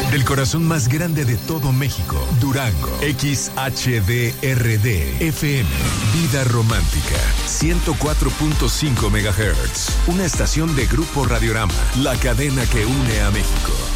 Del corazón más grande de todo México, Durango. XHDRD FM. Vida Romántica. 104.5 MHz. Una estación de Grupo Radiorama. La cadena que une a México.